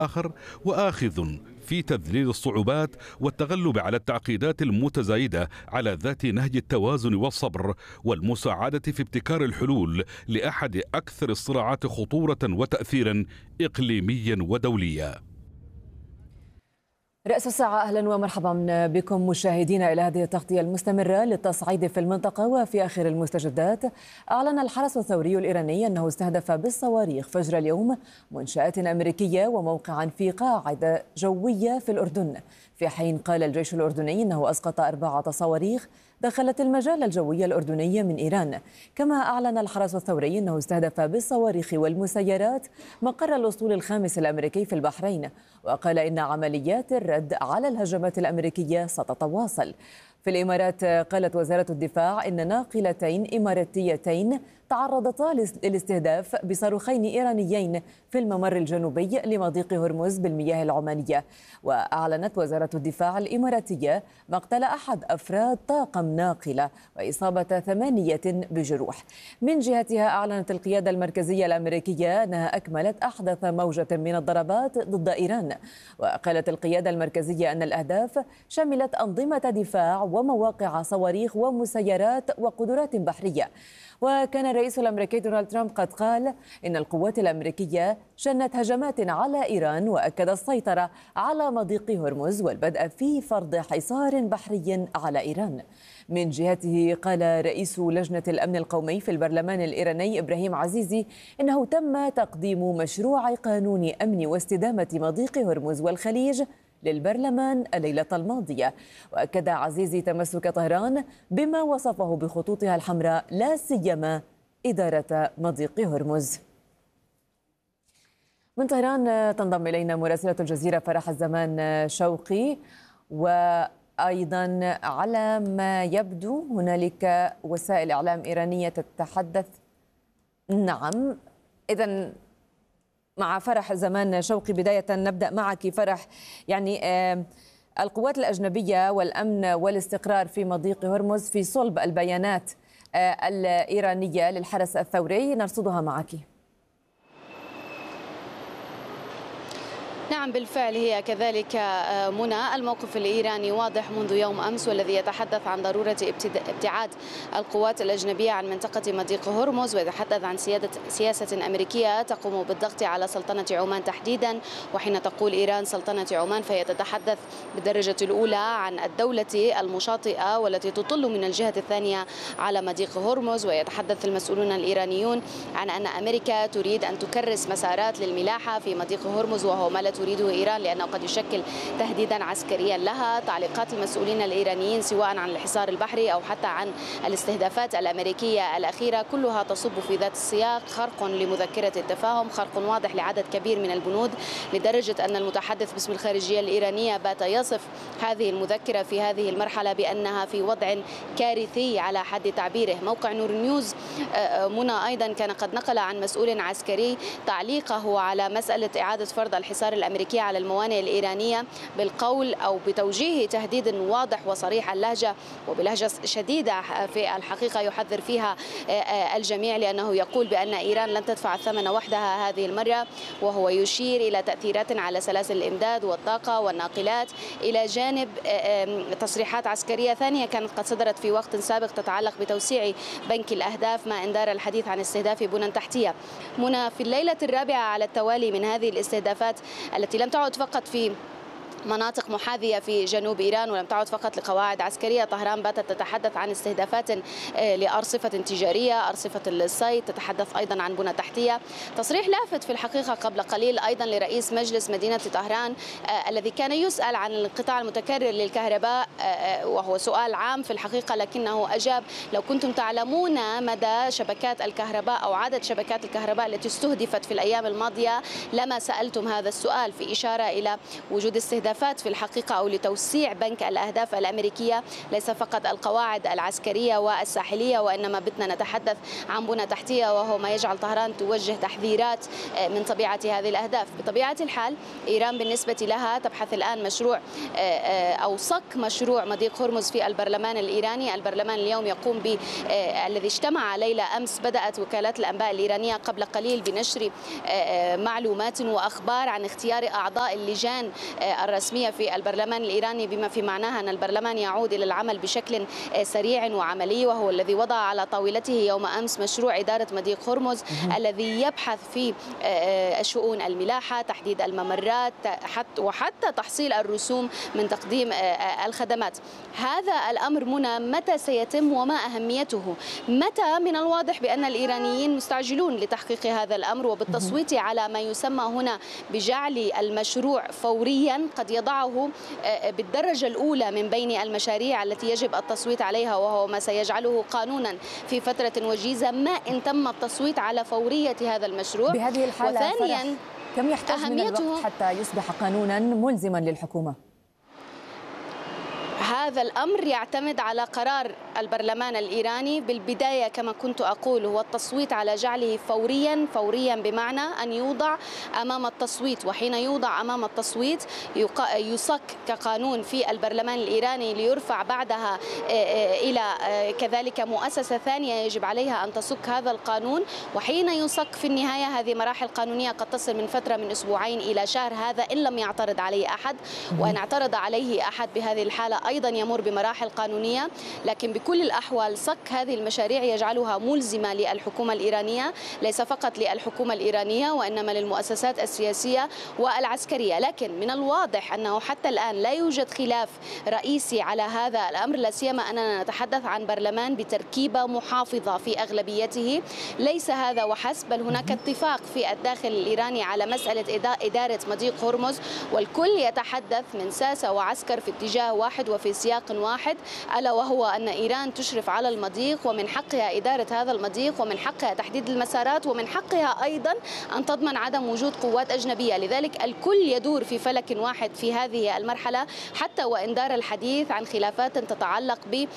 آخر وآخذ في تذليل الصعوبات والتغلب على التعقيدات المتزايدة على ذات نهج التوازن والصبر والمساعدة في ابتكار الحلول لأحد أكثر الصراعات خطورة وتأثيرا إقليميا ودوليا. رأس الساعة، أهلا ومرحبا بكم مشاهدينا إلى هذه التغطية المستمرة للتصعيد في المنطقة. وفي آخر المستجدات، أعلن الحرس الثوري الإيراني أنه استهدف بالصواريخ فجر اليوم منشآت أمريكية وموقعا في قاعدة جوية في الأردن، في حين قال الجيش الأردني أنه أسقط 4 صواريخ دخلت المجال الجوي الأردني من إيران. كما أعلن الحرس الثوري أنه استهدف بالصواريخ والمسيرات مقر الأسطول الخامس الأمريكي في البحرين، وقال إن عمليات الرد على الهجمات الأمريكية ستتواصل. في الإمارات، قالت وزارة الدفاع إن ناقلتين إماراتيتين تعرضتا للاستهداف بصاروخين إيرانيين في الممر الجنوبي لمضيق هرمز بالمياه العمانية. وأعلنت وزارة الدفاع الإماراتية مقتل أحد أفراد طاقم ناقلة وإصابة 8 بجروح. من جهتها، أعلنت القيادة المركزية الأمريكية أنها أكملت أحدث موجة من الضربات ضد إيران. وقالت القيادة المركزية أن الأهداف شملت أنظمة دفاع ومواقع صواريخ ومسيرات وقدرات بحرية. وكان الرئيس الأمريكي دونالد ترامب قد قال إن القوات الأمريكية شنت هجمات على إيران، وأكد السيطرة على مضيق هرمز والبدء في فرض حصار بحري على إيران. من جهته، قال رئيس لجنة الأمن القومي في البرلمان الإيراني إبراهيم عزيزي إنه تم تقديم مشروع قانون أمن واستدامة مضيق هرمز والخليج للبرلمان الليلة الماضية. وأكد عزيزي تمسك طهران بما وصفه بخطوطها الحمراء، لا سيما إدارة مضيق هرمز. من طهران تنضم إلينا مراسلة الجزيرة فرح الزمان شوقي، وأيضا على ما يبدو هنالك وسائل إعلام إيرانية تتحدث. نعم، إذن مع فرح زمان شوقي، بداية نبدأ معك فرح. يعني القوات الأجنبية والأمن والاستقرار في مضيق هرمز في صلب البيانات الإيرانية للحرس الثوري، نرصدها معك. نعم بالفعل هي كذلك منى. الموقف الإيراني واضح منذ يوم أمس، والذي يتحدث عن ضرورة ابتعاد القوات الأجنبية عن منطقة مضيق هرمز، ويتحدث عن سياسة أمريكية تقوم بالضغط على سلطنة عمان تحديدا. وحين تقول إيران سلطنة عمان فهي تتحدث بالدرجة الأولى عن الدولة المشاطئة والتي تطل من الجهة الثانية على مضيق هرمز. ويتحدث المسؤولون الإيرانيون عن أن أمريكا تريد أن تكرس مسارات للملاحة في مضيق هرمز، وهو ما لا تريده إيران لأنه قد يشكل تهديدا عسكريا لها. تعليقات المسؤولين الإيرانيين سواء عن الحصار البحري أو حتى عن الاستهدافات الأمريكية الأخيرة كلها تصب في ذات السياق، خرق لمذكرة التفاهم، خرق واضح لعدد كبير من البنود، لدرجة أن المتحدث باسم الخارجية الإيرانية بات يصف هذه المذكرة في هذه المرحلة بأنها في وضع كارثي على حد تعبيره. موقع نور نيوز منى أيضا كان قد نقل عن مسؤول عسكري تعليقه على مسألة إعادة فرض الحصار الأمريكية على الموانئ الإيرانية بالقول أو بتوجيه تهديد واضح وصريح اللهجة وبلهجة شديدة في الحقيقة يحذر فيها الجميع، لأنه يقول بأن إيران لن تدفع الثمن وحدها هذه المرة، وهو يشير إلى تأثيرات على سلاسل الإمداد والطاقة والناقلات، إلى جانب تصريحات عسكرية ثانية كانت قد صدرت في وقت سابق تتعلق بتوسيع بنك الأهداف، ما إن دار الحديث عن استهداف بنى تحتية. منى، في الليلة الرابعة على التوالي من هذه الاستهدافات التي لم تعد فقط في مناطق محاذية في جنوب إيران ولم تعد فقط لقواعد عسكرية، طهران باتت تتحدث عن استهدافات لأرصفة تجارية، أرصفة الصيد، تتحدث أيضا عن بنى تحتية. تصريح لافت في الحقيقة قبل قليل أيضا لرئيس مجلس مدينة طهران الذي كان يسأل عن الانقطاع المتكرر للكهرباء، وهو سؤال عام في الحقيقة، لكنه أجاب: لو كنتم تعلمون مدى شبكات الكهرباء أو عدد شبكات الكهرباء التي استهدفت في الأيام الماضية لما سألتم هذا السؤال، في إشارة إلى وجود استهداف للمستهدفات في الحقيقة أو لتوسيع بنك الأهداف الأمريكية، ليس فقط القواعد العسكرية والساحلية، وإنما بدنا نتحدث عن بنى تحتية، وهو ما يجعل طهران توجه تحذيرات من طبيعة هذه الأهداف. بطبيعة الحال إيران بالنسبة لها تبحث الآن مشروع أو صك مشروع مضيق هرمز في البرلمان الإيراني. البرلمان اليوم يقوم الذي اجتمع ليلة أمس. بدأت وكالات الأنباء الإيرانية قبل قليل بنشر معلومات وأخبار عن اختيار أعضاء اللجان الرسمية في البرلمان الإيراني، بما في معناها أن البرلمان يعود إلى العمل بشكل سريع وعملي، وهو الذي وضع على طاولته يوم أمس مشروع إدارة مضيق هرمز الذي يبحث في شؤون الملاحة، تحديد الممرات، وحتى تحصيل الرسوم من تقديم الخدمات. هذا الأمر منى متى سيتم وما أهميته؟ متى؟ من الواضح بأن الإيرانيين مستعجلون لتحقيق هذا الأمر وبالتصويت على ما يسمى هنا بجعل المشروع فوريا، قد يضعه بالدرجة الأولى من بين المشاريع التي يجب التصويت عليها، وهو ما سيجعله قانونا في فترة وجيزة ما إن تم التصويت على فورية هذا المشروع. بهذه الحالة وثانيا كم يحتاج من الوقت حتى يصبح قانونا ملزما للحكومة؟ هذا الأمر يعتمد على قرار البرلمان الإيراني. بالبداية كما كنت أقول هو التصويت على جعله فوريا بمعنى أن يوضع أمام التصويت، وحين يوضع أمام التصويت يصك كقانون في البرلمان الإيراني ليرفع بعدها إلى كذلك مؤسسة ثانية يجب عليها أن تصك هذا القانون، وحين يصك في النهاية هذه مراحل قانونية قد تصل من فترة من أسبوعين إلى شهر، هذا إن لم يعترض عليه أحد، وإن اعترض عليه أحد بهذه الحالة أيضا يمر بمراحل قانونية. لكن بكل الأحوال صك هذه المشاريع يجعلها ملزمة للحكومة الإيرانية، ليس فقط للحكومة الإيرانية وإنما للمؤسسات السياسية والعسكرية. لكن من الواضح أنه حتى الآن لا يوجد خلاف رئيسي على هذا الأمر، لا سيما أننا نتحدث عن برلمان بتركيبة محافظة في أغلبيته. ليس هذا وحسب، بل هناك اتفاق في الداخل الإيراني على مسألة إدارة مضيق هرمز، والكل يتحدث من ساسة وعسكر في اتجاه واحد وفي سياق واحد، ألا وهو أن إيران تشرف على المضيق ومن حقها إدارة هذا المضيق ومن حقها تحديد المسارات ومن حقها أيضا أن تضمن عدم وجود قوات أجنبية. لذلك الكل يدور في فلك واحد في هذه المرحلة، حتى وإن دار الحديث عن خلافات تتعلق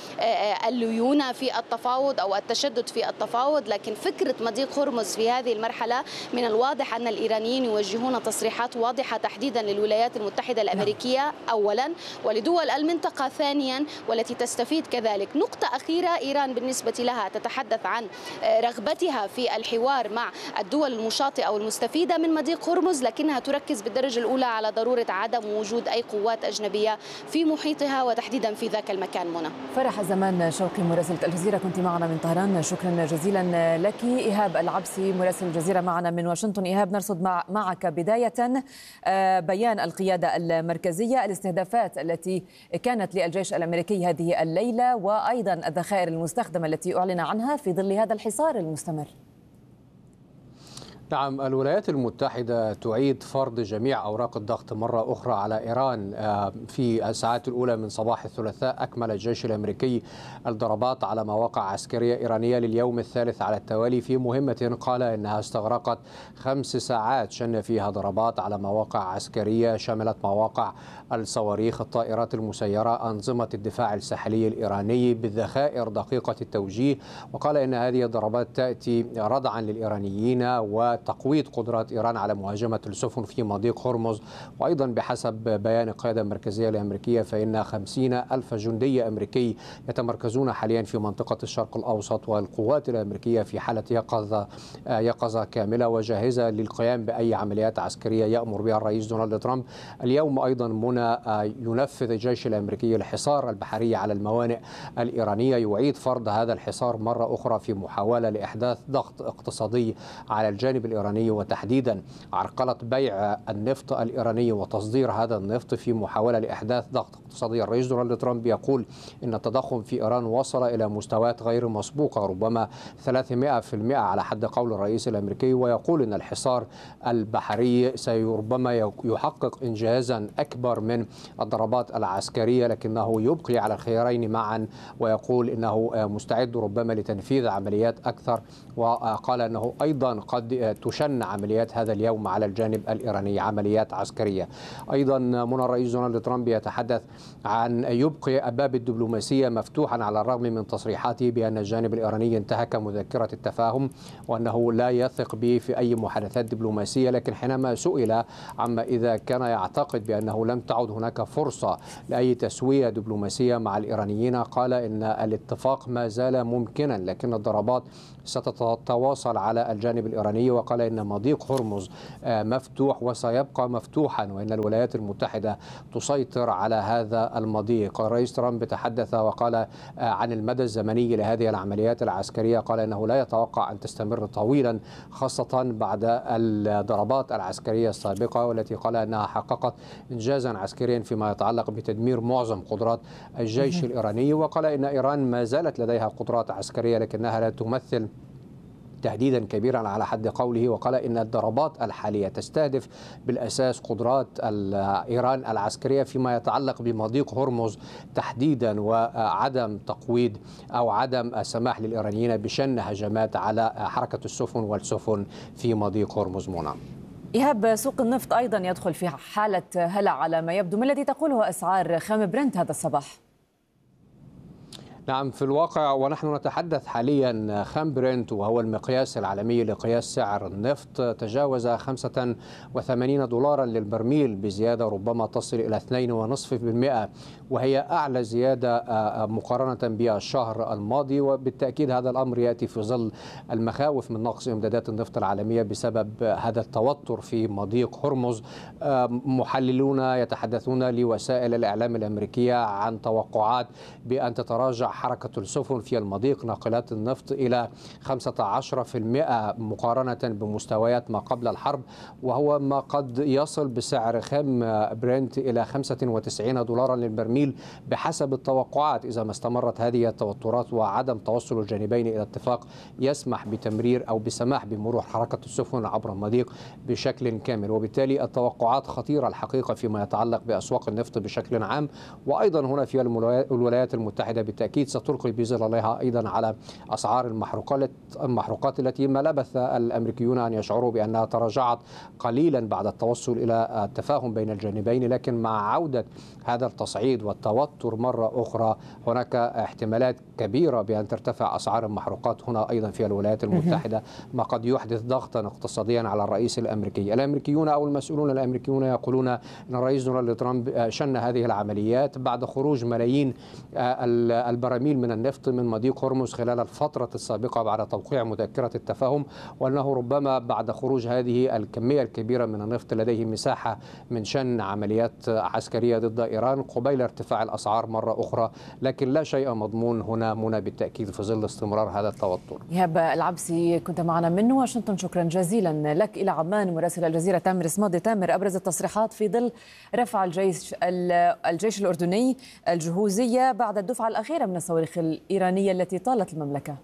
بالليونة في التفاوض أو التشدد في التفاوض. لكن فكرة مضيق هرمز في هذه المرحلة من الواضح أن الإيرانيين يوجهون تصريحات واضحة تحديدا للولايات المتحدة الأمريكية أولا ولدول المنطقة ثانيا، والتي تستفيد كذلك. نقطة أخيرة، إيران بالنسبة لها تتحدث عن رغبتها في الحوار مع الدول المشاطئة والمستفيدة من مضيق هرمز، لكنها تركز بالدرجة الأولى على ضرورة عدم وجود أي قوات أجنبية في محيطها وتحديدا في ذاك المكان. منى فرح زمان شوقي مراسلة الجزيرة كنت معنا من طهران، شكرا جزيلا لك. إيهاب العبسي مراسل الجزيرة معنا من واشنطن. إيهاب، نرصد معك بداية بيان القيادة المركزية، الاستهدافات التي كانت للجيش الأمريكي هذه الليلة، وأيضا الذخائر المستخدمة التي أعلن عنها في ظل هذا الحصار المستمر. نعم، الولايات المتحدة تعيد فرض جميع أوراق الضغط مرة أخرى على إيران. في الساعات الأولى من صباح الثلاثاء أكمل الجيش الأمريكي الضربات على مواقع عسكرية إيرانية لليوم الثالث على التوالي في مهمة قال إنها استغرقت 5 ساعات شن فيها ضربات على مواقع عسكرية شملت مواقع الصواريخ، الطائرات المسيرة، أنظمة الدفاع الساحلي الإيراني بالذخائر دقيقة التوجيه. وقال إن هذه الضربات تأتي ردعا للإيرانيين وتقويض قدرات إيران على مهاجمة السفن في مضيق هرمز. وأيضا بحسب بيان القيادة المركزية الأمريكية فإن 50,000 جندي أمريكي يتمركزون حاليا في منطقة الشرق الأوسط، والقوات الأمريكية في حالة يقظة كاملة وجاهزة للقيام بأي عمليات عسكرية يأمر بها الرئيس دونالد ترامب. اليوم أيضا منى ينفذ الجيش الأمريكي الحصار البحري على الموانئ الإيرانية، يعيد فرض هذا الحصار مرة أخرى في محاولة لإحداث ضغط اقتصادي على الجانب الإيراني، وتحديدا عرقلة بيع النفط الإيراني وتصدير هذا النفط في محاولة لإحداث ضغط اقتصادي. الرئيس دونالد ترامب يقول إن التضخم في إيران وصل إلى مستويات غير مسبوقة، ربما 300% على حد قول الرئيس الأمريكي، ويقول إن الحصار البحري ربما يحقق إنجازا أكبر من الضربات العسكرية، لكنه يبقي على الخيارين معا، ويقول إنه مستعد ربما لتنفيذ عمليات أكثر. وقال أنه أيضا قد تشن عمليات هذا اليوم على الجانب الإيراني، عمليات عسكرية. أيضا منى الرئيس دونالد ترامب يتحدث عن يبقي باب الدبلوماسية مفتوحا على الرغم من تصريحاته بأن الجانب الإيراني انتهك مذكرة التفاهم وأنه لا يثق به في أي محادثات دبلوماسية. لكن حينما سئل عما إذا كان يعتقد بأنه لم تعد هناك فرصة لأي تسوية دبلوماسية مع الإيرانيين، قال إن الاتفاق ما زال ممكنا لكن الضربات ستتواصل على الجانب الإيراني. وقال إن مضيق هرمز مفتوح وسيبقى مفتوحا وإن الولايات المتحدة تسيطر على هذا المضيق. الرئيس ترامب تحدث وقال عن المدى الزمني لهذه العمليات العسكرية، قال إنه لا يتوقع أن تستمر طويلا خاصة بعد الضربات العسكرية السابقة والتي قال أنها حققت إنجازا عسكريا فيما يتعلق بتدمير معظم قدرات الجيش الإيراني. وقال إن إيران ما زالت لديها قدرات عسكرية لكنها لا تمثل تهديدا كبيرا على حد قوله. وقال إن الضربات الحالية تستهدف بالأساس قدرات إيران العسكرية فيما يتعلق بمضيق هرمز تحديدا، وعدم تقويض أو عدم السماح للإيرانيين بشن هجمات على حركة السفن والسفن في مضيق هرمز. منى إيهاب، سوق النفط أيضا يدخل في حالة هلع على ما يبدو. ما الذي تقوله أسعار خام برنت هذا الصباح؟ نعم، في الواقع ونحن نتحدث حاليا خام برنت وهو المقياس العالمي لقياس سعر النفط تجاوز 85 دولارا للبرميل بزيادة ربما تصل إلى 2.5%، وهي أعلى زيادة مقارنة بالشهر الماضي. وبالتأكيد هذا الأمر يأتي في ظل المخاوف من نقص إمدادات النفط العالمية بسبب هذا التوتر في مضيق هرمز. محللون يتحدثون لوسائل الإعلام الأمريكية عن توقعات بأن تتراجع حركة السفن في المضيق ناقلات النفط إلى 15% مقارنة بمستويات ما قبل الحرب، وهو ما قد يصل بسعر خام برنت إلى 95 دولارا للبرميل بحسب التوقعات إذا ما استمرت هذه التوترات وعدم توصل الجانبين إلى اتفاق يسمح بتمرير أو بسماح بمرور حركة السفن عبر المضيق بشكل كامل. وبالتالي التوقعات خطيرة الحقيقة فيما يتعلق بأسواق النفط بشكل عام. وأيضا هنا في الولايات المتحدة بالتأكيد ستلقي بظلالها أيضا على أسعار المحروقات التي ما لبث الأمريكيون أن يشعروا بأنها تراجعت قليلا بعد التوصل إلى التفاهم بين الجانبين. لكن مع عودة هذا التصعيد والتوتر مرة أخرى هناك احتمالات كبيرة بأن ترتفع أسعار المحروقات هنا أيضا في الولايات المتحدة، ما قد يحدث ضغطا اقتصاديا على الرئيس الأمريكي. الأمريكيون أو المسؤولون الأمريكيون يقولون أن الرئيس دونالد ترامب شن هذه العمليات بعد خروج ملايين البراميل من النفط من مضيق هرمز خلال الفترة السابقة بعد توقيع مذكرة التفاهم، وأنه ربما بعد خروج هذه الكمية الكبيرة من النفط لديه مساحة من شن عمليات عسكرية ضد إيران قبيل ارتفاع الأسعار مرة أخرى. لكن لا شيء مضمون هنا منى بالتأكيد في ظل استمرار هذا التوتر. إيهاب العبسي كنت معنا من واشنطن، شكرا جزيلا لك. إلى عمان مراسل الجزيرة تامر صمادي. تامر، أبرز التصريحات في ظل رفع الجيش الأردني الجهوزية بعد الدفعة الأخيرة من الصواريخ الإيرانية التي طالت المملكة.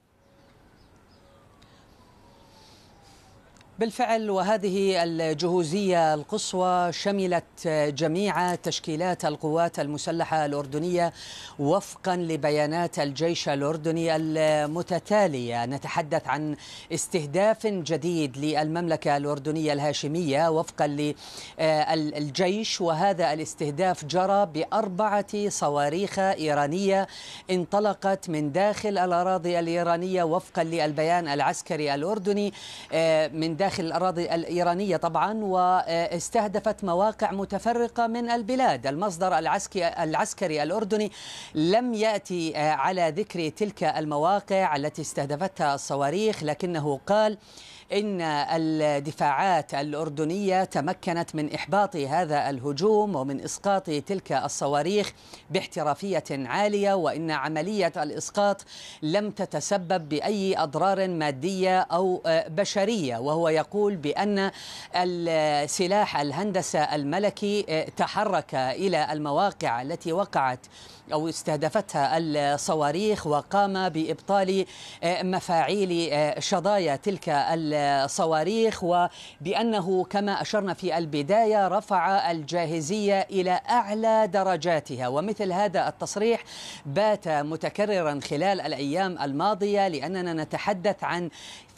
بالفعل، وهذه الجهوزية القصوى شملت جميع تشكيلات القوات المسلحة الأردنية وفقا لبيانات الجيش الأردني المتتالية. نتحدث عن استهداف جديد للمملكة الأردنية الهاشمية وفقا للجيش، وهذا الاستهداف جرى ب4 صواريخ إيرانية انطلقت من داخل الأراضي الإيرانية وفقا للبيان العسكري الأردني من داخل الأراضي الإيرانية طبعا، واستهدفت مواقع متفرقة من البلاد. المصدر العسكري الأردني لم يأتي على ذكر تلك المواقع التي استهدفتها الصواريخ، لكنه قال إن الدفاعات الأردنية تمكنت من إحباط هذا الهجوم ومن إسقاط تلك الصواريخ باحترافية عالية، وإن عملية الإسقاط لم تتسبب بأي أضرار مادية أو بشرية. وهو يقول بأن السلاح الهندسة الملكي تحرك إلى المواقع التي وقعت أو استهدفتها الصواريخ وقام بإبطال مفاعيل شظايا تلك الصواريخ، وبأنه كما أشرنا في البداية رفع الجاهزية إلى أعلى درجاتها. ومثل هذا التصريح بات متكررا خلال الأيام الماضية، لأننا نتحدث عن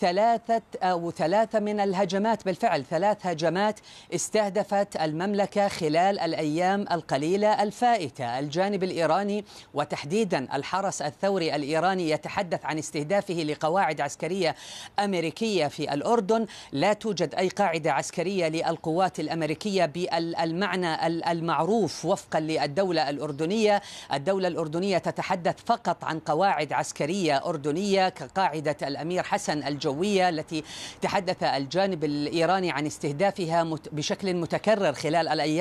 ثلاثة من الهجمات، بالفعل 3 هجمات استهدفت المملكة خلال الأيام القليلة الفائتة. الجانب الإيراني وتحديدا الحرس الثوري الإيراني يتحدث عن استهدافه لقواعد عسكرية أمريكية في الأردن. لا توجد أي قاعدة عسكرية للقوات الأمريكية بالمعنى المعروف وفقا للدولة الأردنية. الدولة الأردنية تتحدث فقط عن قواعد عسكرية أردنية كقاعدة الأمير حسن الجوية التي تحدث الجانب الإيراني عن استهدافها بشكل متكرر خلال الأيام